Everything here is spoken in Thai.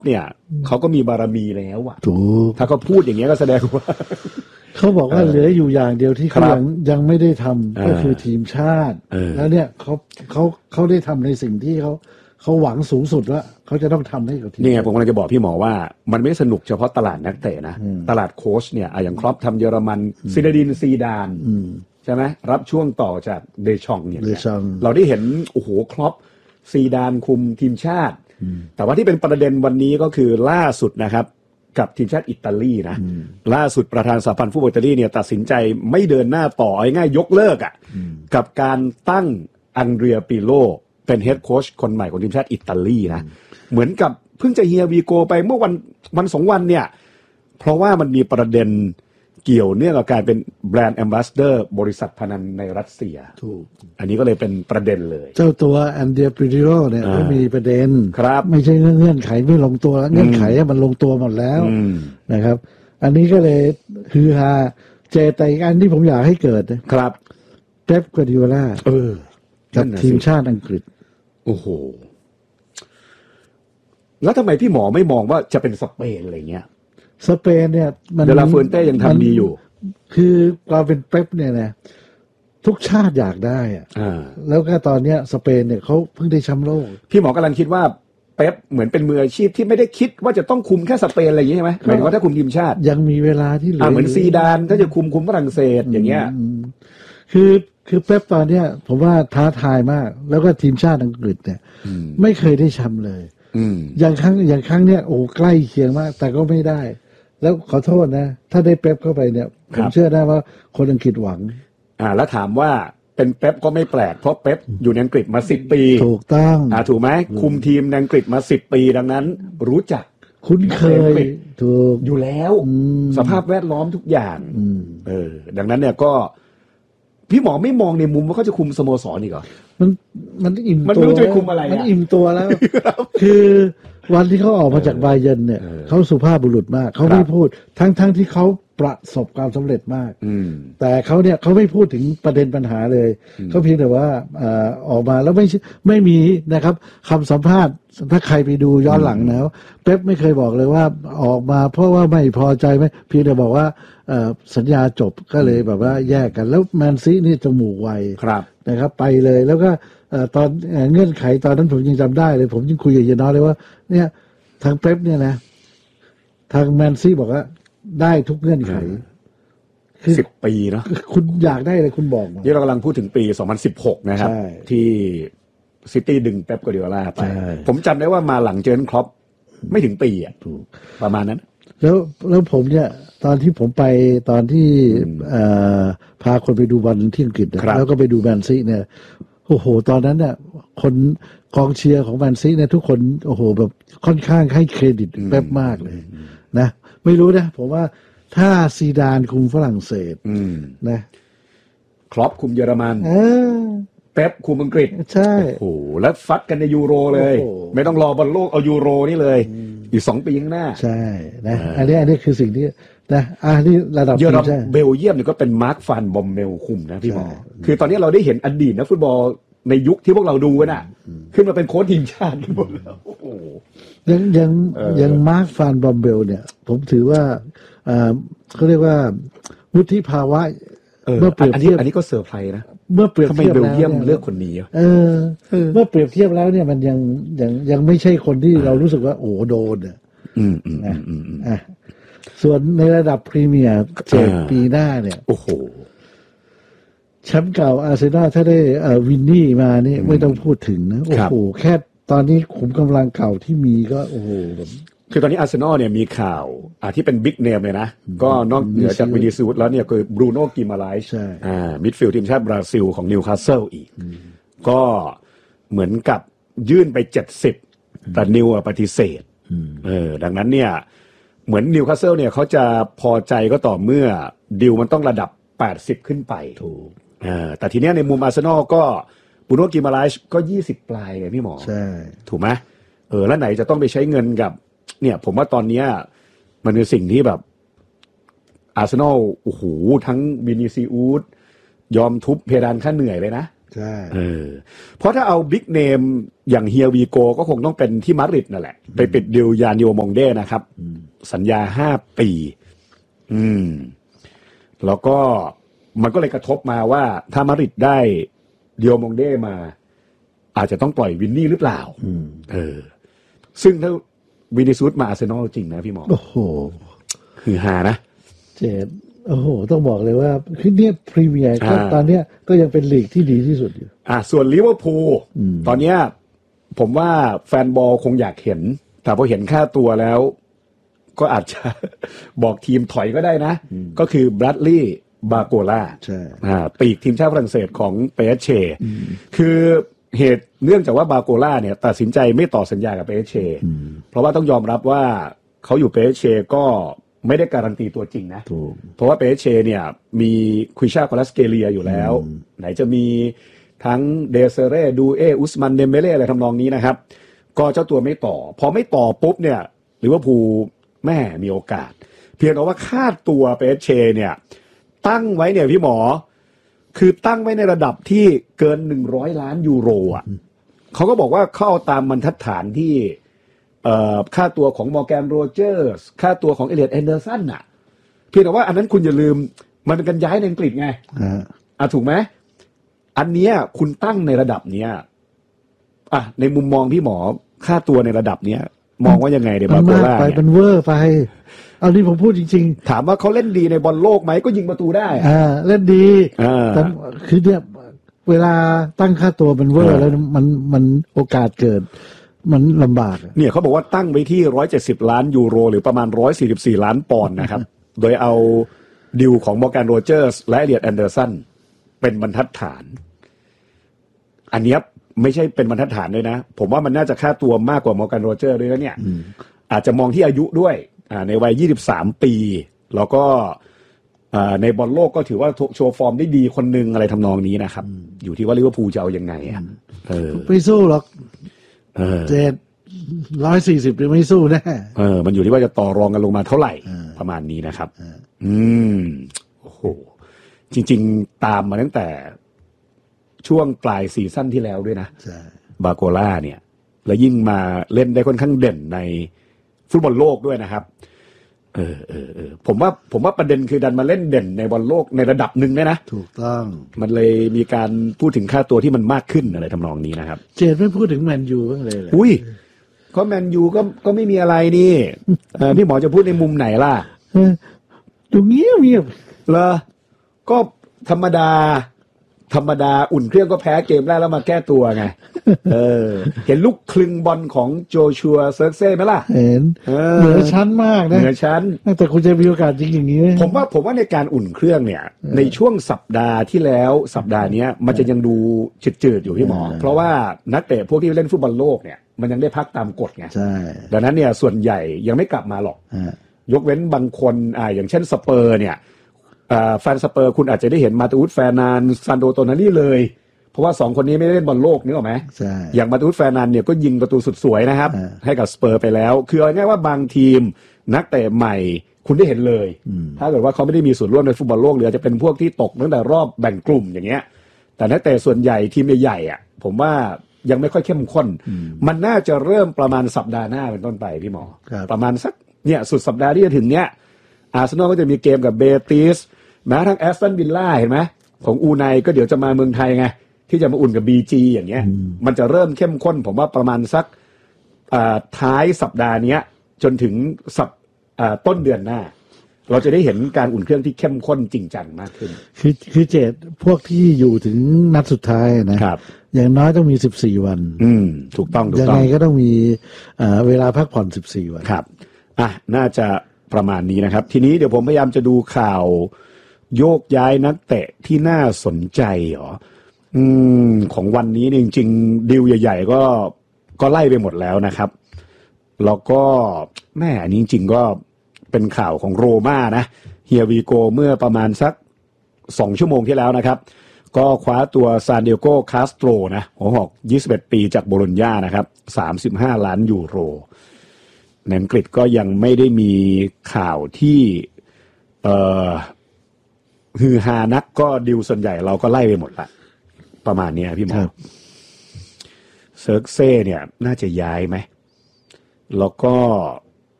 เนี่ยเขาก็มีบารมีแล้วอ่ะถูกถ้าเขาพูดอย่างเงี้ยก็แสดงว่าเขาบอกว่าเหลืออยู่อย่างเดียวที่เขายังไม่ได้ทำก็คือทีมชาติแล้วเนี่ยเขาได้ทำในสิ่งที่เขาหวังสูงสุดว่าเขาจะต้องทำให้กับทีมนี่ไงผมกำลังจะบอกพี่หมอว่ามันไม่สนุกเฉพาะตลาดนักเตะนะตลาดโค้ชเนี่ยอย่างครอปทำเยอรมันซินดินซีดานใช่ไหมรับช่วงต่อจากเดชองเนี่ยเราได้เห็นโอ้โหครอปซีดานคุมทีมชาติแต่ว่าที่เป็นประเด็นวันนี้ก็คือล่าสุดนะครับกับทีมชาติอิตาลีนะล่าสุดประธานสหพันธ์ฟุตบอลอิตาลีเนี่ยตัดสินใจไม่เดินหน้าต่อง่ายยกเลิกกับการตั้งอันเดรียปิโลเป็นเฮดโค้ชคนใหม่ของทีมชาติอิตาลีนะเหมือนกับเพิ่งจะเฮียวีโกไปเมื่อวันสองวันเนี่ยเพราะว่ามันมีประเด็นเกี่ยวเนื่องกับการเป็นแบรนด์แอมบาสเดอร์บริษัทพนันในรัสเซียถูกอันนี้ก็เลยเป็นประเด็นเลยเจ้าตัวอันเดรียปิโลเนี่ยก็มีประเด็นครับไม่ใช่เงื่อนไขไม่ลงตัวเงื่อนไขมันลงตัวหมดแล้วนะครับอันนี้ก็เลยฮือฮาแต่อีกอันที่ผมอยากให้เกิดครับเป๊ปกัวร์ดิโอลากับทีมชาติอังกฤษโอ้โหแล้วทำไมพี่หมอไม่มองว่าจะเป็นสเปนอะไรเงี้ยสเปนเนี่ยเดลาเฟนเต้ยังทำดีอยู่คือความเป็นเป๊ปเนี่ยนะทุกชาติอยากได้แล้วก็ตอนเนี้ยสเปนเนี่ยเขาเพิ่งได้แชมป์โลกพี่หมอกำลังคิดว่าเป๊ปเหมือนเป็นมืออาชีพที่ไม่ได้คิดว่าจะต้องคุมแค่สเปนอะไรอย่างนี้ใช่ไหมหมายถึงว่าถ้าคุมทีมชาติยังมีเวลาที่เหลือเหมือนซีดานถ้าจะคุมฝรั่งเศสอย่างเงี้ยคือเป๊ปตอนเนี้ยผมว่าท้าทายมากแล้วก็ทีมชาติอังกฤษเนี่ยไม่เคยได้แชมป์เลยอย่างครั้งเนี้ยโอ้ใกล้เคียงมากแต่ก็ไม่ได้แล้วขอโทษนะถ้าได้เป๊ปเข้าไปเนี่ยผมเชื่อได้ว่าคนอังกฤษหวังแล้วถามว่าเป็นเป๊ปก็ไม่แปลกเพราะเป๊ปอยู่ในอังกฤษมา10 ปีถูกต้องถูกไหมคุมทีมในอังกฤษมา10 ปีดังนั้นรู้จักคุ้นเคยถูกอยู่แล้วสภาพแวดล้อมทุกอย่างดังนั้นเนี่ยก็พี่หมอไม่มองในมุมว่าเขาจะคุมสโมสรอีกเหรอมันอิ่มตัวมันไม่รู้จะคุมอะไรมันอิ่มตัวแล้ว คือวันที่เขาออกมาจากไบเยิร์นเนี่ยเขาสุภาพบุรุษมากเขาไม่พูดทั้งที่เขาประสบความสำเร็จมากแต่เขาเนี่ยเขาไม่พูดถึงประเด็นปัญหาเลยเขาเพียงแต่ว่าออกมาแล้วไม่มีนะครับคำสัมภาษณ์ถ้าใครไปดูย้อนหลังแล้วเป๊ปไม่เคยบอกเลยว่าออกมาเพราะว่าไม่พอใจไหมเพียงแต่บอกว่าสัญญาจบก็เลยแบบว่าแยกกันแล้วแมนซีนี่จมูกไวนะครับไปเลยแล้วก็ตอนเงื่อนไขตอนนั้นผมยังจำได้เลยผมยังคุยกับเยนอเลยว่าเนี่ยทางเป๊ปเนี่ยนะทางแมนซีบอกว่าได้ทุกเงื่อนไข 10 ปีเนาะคุณอยากได้อะไรคุณบอกนี่เรากำลังพูดถึงปี2016นะครับที่ซิตี้ดึงเป๊ปกัวร์ดิโอลาไปผมจำได้ว่ามาหลังเจอร์เกนคล็อปไม่ถึงปีประมาณนั้นแล้วผมเนี่ยตอนที่ผมไปตอนที่พาคนไปดูบอลที่อังกฤษแล้วก็ไปดูแมนซีเนี่ยโอ้โหตอนนั้นเนี่ยคนกองเชียร์ของแมนซีเนี่ยทุกคนโอ้โหแบบค่อนข้างให้เครดิตเป๊ปมากเลยนะไม่รู้นะผมว่าถ้าซีดานคุมฝรั่งเศสนะคล็อปคุมเยอรมันเป๊ปคุมอังกฤษใช่โอ้โหแล้วฟัดกันในยูโรเลยไม่ต้องรอบอลโลกเอายูโรนี่เลยอีก2 ปีข้างหน้าใช่นะอันนี้คือสิ่งที่นะนี่ระดับเยอรมันเบลเยียมเนี่ยก็เป็นมาร์คฟันบอมเมลคุมนะพี่หมอคือตอนนี้เราได้เห็นอดีตนักฟุตบอลในยุคที่พวกเราดูกันขึ้นมาเป็นโค้ชทีมชาติกันหมดแล้วโอ้โหยังมาร์คฟันบอมเบลเนี่ยผมถือว่าเขาเรียกว่าวุฒิภาวะเมื่อเปรียบเทียบอันนี้ก็เซอร์ไพรส์นะเมื่อเปรียบเทียบแล้วเบลเยียมเลือกคนนี้เมื่อเปรียบเทียบแล้วเนี่ยมันยังไม่ใช่คนที่เรารู้สึกว่าโอ้โดนส่วนในระดับพรีเมียร์ปีหน้าเนี่ยโอ้โหแชมป์เก่าอาร์เซนอลถ้าได้วินนี่มานี่ไม่ต้องพูดถึงนะโอ้โหแค่ตอนนี้ขุมกำลังเก่าที่มีก็โอ้โหคือตอนนี้อาร์เซนอลเนี่ยมีข่าวที่เป็นบิ๊กเนมเลยนะก็นอกเหนือจากวินิซิอุสแล้วเนี่ยคือบรูโน่กิมาไลช์มิดฟิลด์ทีมชาติบราซิลของนิวคาสเซิลอีกก็เหมือนกับยื่นไป70แต่นิวปฏิเสธดังนั้นเนี่ยเหมือนนิวคาสเซิลเนี่ยเขาจะพอใจก็ต่อเมื่อดิวมันต้องระดับ80ขึ้นไปถูกแต่ทีเนี้ยในมุมอาร์เซนอลก็บรูโน่กิมาไลช์ก็20ปลายไงพี่หมอใช่ถูกไหมแล้วไหนจะต้องไปใช้เงินกับเนี่ยผมว่าตอนนี้มันเป็นสิ่งที่แบบอาร์เซนอลโอ้โหทั้งวินิซิอุสยอมทุบเพดานค่าเหนื่อยเลยนะใช่เพราะถ้าเอาบิ๊กเนมอย่างเฮียวีโกก็คงต้องเป็นที่มาดริดนั่นแหละไปปิดดิวยานิโอมองเด้นะครับสัญญา5 ปีแล้วก็มันก็เลยกระทบมาว่าถ้ามาดริดได้ดิโอมองเด้มาอาจจะต้องปล่อยวินนี่หรือเปล่าซึ่งถ้าวินิซูสมาอาร์เซนอลจริงนะพี่หมอโอ้โหคือหานะเจ็ดโอ้โหต้องบอกเลยว่าคือเนี่ยพรีเมียร์ก็ตอนเนี้ยก็ยังเป็นลีกที่ดีที่สุดอยู่ส่วนลิเวอร์พูลตอนเนี้ยผมว่าแฟนบอลคงอยากเห็นแต่พอเห็นค่าตัวแล้วก็อาจจะบอกทีมถอยก็ได้นะก็คือบรัดลีย์บาโกล่าใช่ปีกทีมชาติฝรั่งเศสของเปเอสเชคือเหตุเนื่องจากว่าบาโกล่าเนี่ยตัดสินใจไม่ต่อสัญญากับเปเอสเชเพราะว่าต้องยอมรับว่าเขาอยู่เปเอสเชก็ไม่ได้การันตีตัวจริงนะเพราะว่าเปเอสเชเนี่ยมีคุยชาคอลัสเกเลียอยู่แล้วไหนจะมีทั้งเดเซเรดูเออุสมันเดมเบเล่อะไรทำนองนี้นะครับก็เจ้าตัวไม่ต่อพอไม่ต่อปุ๊บเนี่ยลิเวอร์พูลแม่มีโอกาสเพียงแต่ว่าค่าตัวเปเอสเชเนี่ยตั้งไว้เนี่ยพี่หมอคือตั้งไว้ในระดับที่เกิน100 ล้านยูโรอ่ะเขาก็บอกว่าเขาเอาตามบรรทัดฐานที่ค่าตัวของมอร์แกนโรเจอร์สค่าตัวของเอเลียตแอนเดอร์สันน่ะเพียงแต่ว่าอันนั้นคุณอย่าลืมมันเป็นการย้ายในอังกฤษไงถูกไหมอันเนี้ยคุณตั้งในระดับเนี้ยในมุมมองพี่หมอค่าตัวในระดับเนี้ยมองว่ายังไงเดี๋ยวบาโกล่าเนี่ยมันเวอร์ไปเอาที่ผมพูดจริงๆถามว่าเขาเล่นดีในบอลโลกไหมก็ยิงประตูได้เล่นดีแต่คือเนี่ยเวลาตั้งค่าตัวมันเวอร์แล้วมันโอกาสเกิดมันลำบากเนี่ยเขาบอกว่าตั้งไว้ที่170 ล้านยูโรหรือประมาณ144 ล้านปอนด์นะครับ โดยเอาดิวของมอร์แกนโรเจอร์สและเอเลียตแอนเดอร์สันเป็นบรรทัดฐานอันนี้ไม่ใช่เป็นบรรทัดฐานด้วยนะผมว่ามันน่าจะค่าตัวมากกว่ามอร์แกนโรเจอร์ด้วยแล้วเนี่ยอาจจะมองที่อายุด้วยในวัย23 ปีแล้วก็ในบอลโลกก็ถือว่าโชว์ฟอร์มได้ดีคนนึงอะไรทำนองนี้นะครับอยู่ที่ว่าลิเวอร์พูลจะเอายังไงไม่สู้หรอก140หรือไม่สู้แน่มันอยู่ที่ว่าจะต่อรองกันลงมาเท่าไหร่ประมาณนี้นะครับโอ้โหจริงๆตามมาตั้งแต่ช่วงปลายซีซั่นที่แล้วด้วยนะบาโกล่าเนี่ยแล้วยิ่งมาเล่นได้ค่อนข้างเด่นในฟุตบอลโลกด้วยนะครับผมว่าประเด็นคือดันมาเล่นเด่นในบอลโลกในระดับหนึ่งนะถูกต้องมันเลยมีการพูดถึงค่าตัวที่มันมากขึ้นอะไรทำนองนี้นะครับเจดไม่พูดถึงแมนยูบ้างเลยอุ้ยก็แมนยูก็ไม่มีอะไรนี่พี่หมอจะพูดในมุมไหนล่ะดูเงียบเหรอก็ธรรมดาอุ่นเครื่องก็แพ้เกมแรกแล้วมาแก้ตัวไงเห็นลูกคลึงบอลของโจชัวเซิร์กเซ่ไหมล่ะเห็นเหนือชั้นมากนะเหนือชั้นแต่คุณจะมีโอกาสจริงอย่างนี้ผมว่าในการอุ่นเครื่องเนี่ยในช่วงสัปดาห์ที่แล้วสัปดาห์นี้มันจะยังดูจืดๆอยู่พี่หมอเพราะว่านักเตะพวกที่เล่นฟุตบอลโลกเนี่ยมันยังได้พักตามกฎไงใช่ดังนั้นเนี่ยส่วนใหญ่ยังไม่กลับมาหรอกยกเว้นบางคนอย่างเช่นสเปอร์เนี่ยแฟนสเปอร์คุณอาจจะได้เห็นมาตูสแฟร์นานด์ซันโดโตนานี่เลยเพราะว่า2คนนี้ไม่ได้เล่นบอลโลกนึกออกไหมใช่อย่างมาตูสแฟร์นานด์เนี่ยก็ยิงประตูสุดสวยนะครับให้กับสเปอร์ไปแล้วคือเอาง่ายว่าบางทีมนักเตะใหม่คุณได้เห็นเลยถ้าเกิดว่าเขาไม่ได้มีส่วนร่วมในฟุตบอลโลกหรืออาจจะเป็นพวกที่ตกตั้งแต่รอบแบ่งกลุ่มอย่างเงี้ยแต่นักเตะส่วนใหญ่ทีมใหญ่ๆผมว่ายังไม่ค่อยเข้มข้นมันน่าจะเริ่มประมาณสัปดาห์หน้าเป็นต้นไปพี่หมอประมาณสักเนี่ยสุดสัปดาห์ที่จะถึงเนี้ยอาร์เซนอลก็จะมีเกมกับเบติสแม้ทั้งแอสตันวิลล่าเห็นไหมของอูไนก็เดี๋ยวจะมาเมืองไทยไงที่จะมาอุ่นกับ BG อย่างเงี้ยมันจะเริ่มเข้มข้นผมว่าประมาณสักท้ายสัปดาห์นี้จนถึงต้นเดือนหน้าเราจะได้เห็นการอุ่นเครื่องที่เข้มข้นจริงจังมากขึ้นคือเจตพวกที่อยู่ถึงนัดสุดท้ายนะครับอย่างน้อยต้องมี14 วันถูกต้องยังไงก็ต้องมีเวลาพักผ่อน14 วันครับน่าจะประมาณนี้นะครับทีนี้เดี๋ยวผมพยายามจะดูข่าวโยกย้ายนักเตะที่น่าสนใจของวันนี้จริงๆดีลใหญ่ๆก็ไล่ไปหมดแล้วนะครับแล้วก็แม่จริงๆก็เป็นข่าวของโรม่านะเฮียวีโกเมื่อประมาณสัก2 ชั่วโมงที่แล้วนะครับก็คว้าตัวซานเดียโกคาสโตรนะหัวหอก21 ปีจากโบโลญญานะครับ35 ล้านยูโรในอังกฤษก็ยังไม่ได้มีข่าวที่ฮือฮานักก็ดิวส่วนใหญ่เราก็ไล่ไปหมดละประมาณนี้พี่หมอเซิร์กเซ่เนี่ยน่าจะย้ายไหมแล้วก็